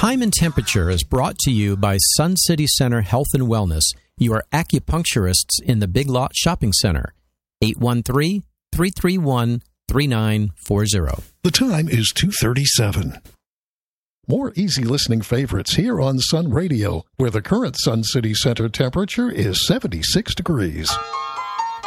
Time and Temperature is brought to you by Sun City Center Health and Wellness, your acupuncturists in the Big Lot Shopping Center. 813-331-3940. The time is 2:37. More easy listening favorites here on Sun Radio, where the current Sun City Center temperature is 76 degrees.